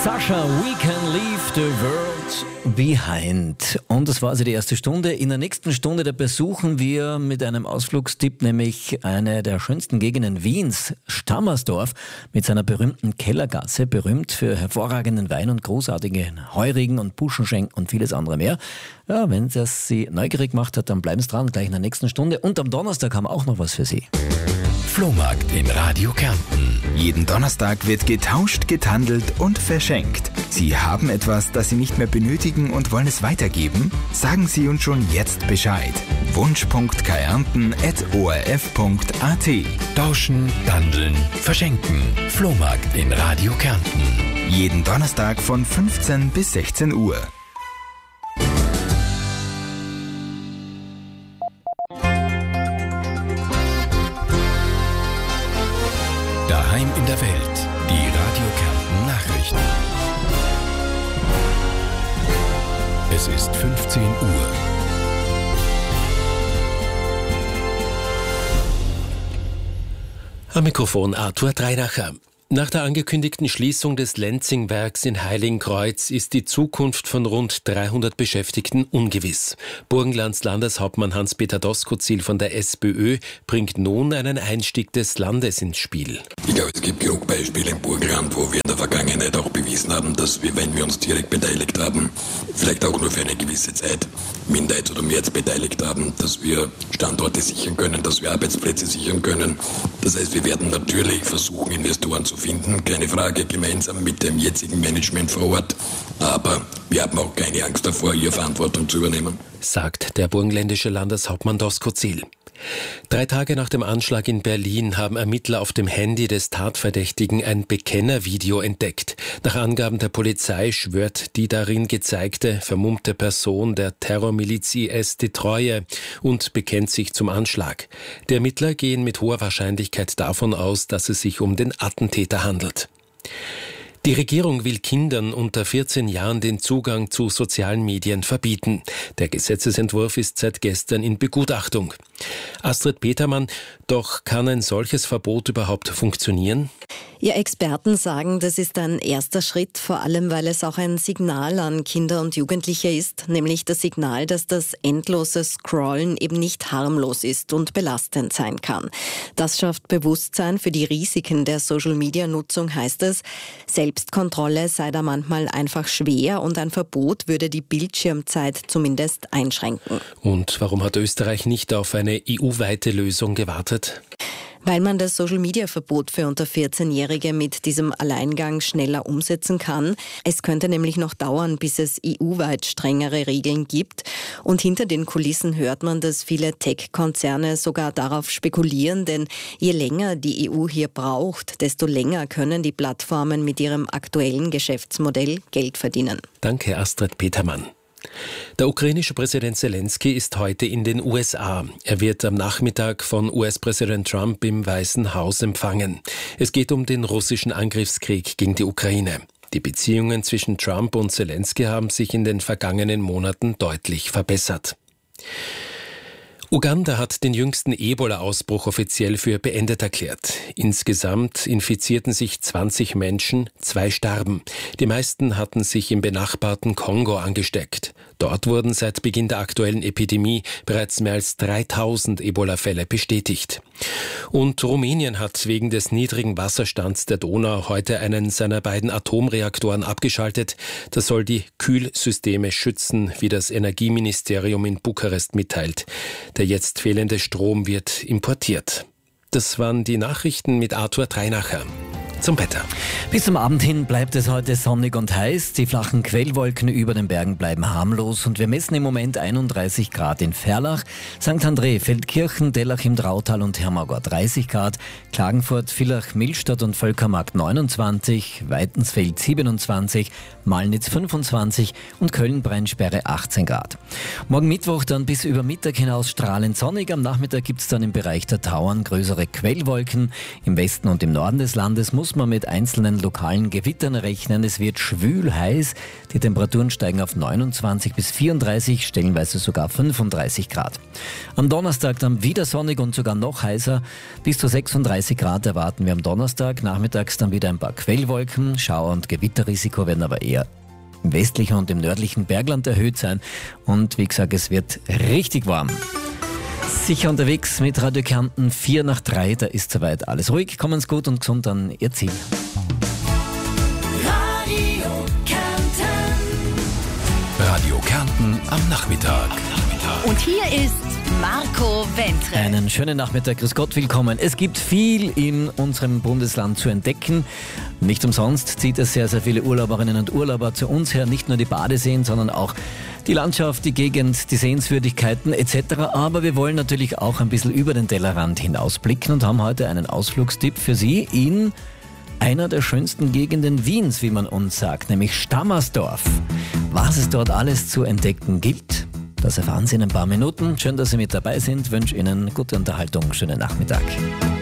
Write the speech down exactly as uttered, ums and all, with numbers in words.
Sasha, we can leave the world behind. Und das war also die erste Stunde. In der nächsten Stunde, da besuchen wir mit einem Ausflugstipp nämlich eine der schönsten Gegenden Wiens, Stammersdorf, mit seiner berühmten Kellergasse, berühmt für hervorragenden Wein und großartige Heurigen und Buschenschenken und vieles andere mehr. Ja, wenn das Sie neugierig gemacht hat, dann bleiben Sie dran, gleich in der nächsten Stunde. Und am Donnerstag haben wir auch noch was für Sie. Flohmarkt in Radio Kärnten. Jeden Donnerstag wird getauscht, gethandelt und verschenkt. Sie haben etwas, das Sie nicht mehr benötigen und wollen es weitergeben? Sagen Sie uns schon jetzt Bescheid. wunsch punkt kärnten at o r f punkt a t. Tauschen, handeln, verschenken. Flohmarkt in Radio Kärnten. Jeden Donnerstag von fünfzehn bis sechzehn Uhr. Daheim in der Welt. Die Radio Kärnten Nachrichten. Es ist fünfzehn Uhr. Am Mikrofon Arthur Dreinacher. Nach der angekündigten Schließung des Lenzingwerks in Heiligenkreuz ist die Zukunft von rund dreihundert Beschäftigten ungewiss. Burgenlands Landeshauptmann Hans-Peter Doskozil von der SPÖ bringt nun einen Einstieg des Landes ins Spiel. Ich glaube, es gibt genug Beispiele im Burgenland, wo wir in der Vergangenheit auch bewiesen haben, dass wir, wenn wir uns direkt beteiligt haben, vielleicht auch nur für eine gewisse Zeit minderheits- oder mehrheits beteiligt haben, dass wir Standorte sichern können, dass wir Arbeitsplätze sichern können. Das heißt, wir werden natürlich versuchen, Investoren zu finden, keine Frage, gemeinsam mit dem jetzigen Management vor Ort. Aber wir haben auch keine Angst davor, hier Verantwortung zu übernehmen, sagt der burgenländische Landeshauptmann Doskozil. Drei Tage nach dem Anschlag in Berlin haben Ermittler auf dem Handy des Tatverdächtigen ein Bekennervideo entdeckt. Nach Angaben der Polizei schwört die darin gezeigte, vermummte Person der Terrormiliz I S die Treue und bekennt sich zum Anschlag. Die Ermittler gehen mit hoher Wahrscheinlichkeit davon aus, dass es sich um den Attentäter handelt. Die Regierung will Kindern unter vierzehn Jahren den Zugang zu sozialen Medien verbieten. Der Gesetzesentwurf ist seit gestern in Begutachtung. Astrid Petermann, doch kann ein solches Verbot überhaupt funktionieren? Ja, Experten sagen, das ist ein erster Schritt, vor allem weil es auch ein Signal an Kinder und Jugendliche ist, nämlich das Signal, dass das endlose Scrollen eben nicht harmlos ist und belastend sein kann. Das schafft Bewusstsein für die Risiken der Social-Media-Nutzung, heißt es. Selbstkontrolle sei da manchmal einfach schwer und ein Verbot würde die Bildschirmzeit zumindest einschränken. Und warum hat Österreich nicht auf eine E U-weite Lösung gewartet? Weil man das Social-Media-Verbot für unter vierzehnjährige mit diesem Alleingang schneller umsetzen kann. Es könnte nämlich noch dauern, bis es E U-weit strengere Regeln gibt. Und hinter den Kulissen hört man, dass viele Tech-Konzerne sogar darauf spekulieren, denn je länger die E U hier braucht, desto länger können die Plattformen mit ihrem aktuellen Geschäftsmodell Geld verdienen. Danke, Astrid Petermann. Der ukrainische Präsident Zelensky ist heute in den U S A. Er wird am Nachmittag von U S-Präsident Trump im Weißen Haus empfangen. Es geht um den russischen Angriffskrieg gegen die Ukraine. Die Beziehungen zwischen Trump und Zelensky haben sich in den vergangenen Monaten deutlich verbessert. Uganda hat den jüngsten Ebola-Ausbruch offiziell für beendet erklärt. Insgesamt infizierten sich zwanzig Menschen, zwei starben. Die meisten hatten sich im benachbarten Kongo angesteckt. Dort wurden seit Beginn der aktuellen Epidemie bereits mehr als dreitausend Ebola-Fälle bestätigt. Und Rumänien hat wegen des niedrigen Wasserstands der Donau heute einen seiner beiden Atomreaktoren abgeschaltet. Das soll die Kühlsysteme schützen, wie das Energieministerium in Bukarest mitteilt. Der jetzt fehlende Strom wird importiert. Das waren die Nachrichten mit Arthur Dreinacher. Zum Wetter. Bis zum Abend hin bleibt es heute sonnig und heiß. Die flachen Quellwolken über den Bergen bleiben harmlos und wir messen im Moment einunddreißig Grad in Ferlach, Sankt André, Feldkirchen, Dellach im Drautal und Hermagor dreißig Grad, Klagenfurt, Villach, Millstatt und Völkermarkt neunundzwanzig, Weitensfeld siebenundzwanzig, Malnitz fünfundzwanzig und Köln-Brennsperre achtzehn Grad. Morgen Mittwoch dann bis über Mittag hinaus strahlend sonnig. Am Nachmittag gibt es dann im Bereich der Tauern größere Quellwolken. Im Westen und im Norden des Landes muss muss man mit einzelnen lokalen Gewittern rechnen. Es wird schwül heiß. Die Temperaturen steigen auf neunundzwanzig bis vierunddreißig, stellenweise sogar fünfunddreißig Grad. Am Donnerstag dann wieder sonnig und sogar noch heißer. Bis zu sechsunddreißig Grad erwarten wir am Donnerstag. Nachmittags dann wieder ein paar Quellwolken. Schauer- und Gewitterrisiko werden aber eher im westlichen und im nördlichen Bergland erhöht sein. Und wie gesagt, es wird richtig warm. Sicher unterwegs mit Radio Kärnten, vier nach drei, da ist soweit alles ruhig. Kommen's gut und gesund an Ihr Ziel. Radio Kärnten. Radio Kärnten am Nachmittag. Und hier ist Marco Wentre. Einen schönen Nachmittag, grüß Gott, willkommen. Es gibt viel in unserem Bundesland zu entdecken. Nicht umsonst zieht es sehr, sehr viele Urlauberinnen und Urlauber zu uns her. Nicht nur die Badeseen, sondern auch die Landschaft, die Gegend, die Sehenswürdigkeiten et cetera. Aber wir wollen natürlich auch ein bisschen über den Tellerrand hinausblicken und haben heute einen Ausflugstipp für Sie in einer der schönsten Gegenden Wiens, wie man uns sagt, nämlich Stammersdorf. Was es dort alles zu entdecken gibt, das erfahren Sie in ein paar Minuten. Schön, dass Sie mit dabei sind. Ich wünsche Ihnen gute Unterhaltung, schönen Nachmittag.